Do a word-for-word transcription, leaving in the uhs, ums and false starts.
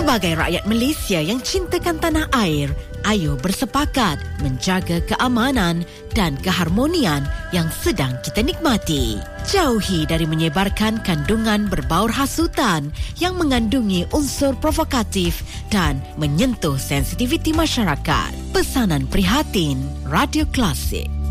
Sebagai rakyat Malaysia yang cintakan tanah air, ayo bersepakat menjaga keamanan dan keharmonian yang sedang kita nikmati. Jauhi dari menyebarkan kandungan berbaur hasutan yang mengandungi unsur provokatif dan menyentuh sensitiviti masyarakat. Pesanan prihatin, Radio Klasik.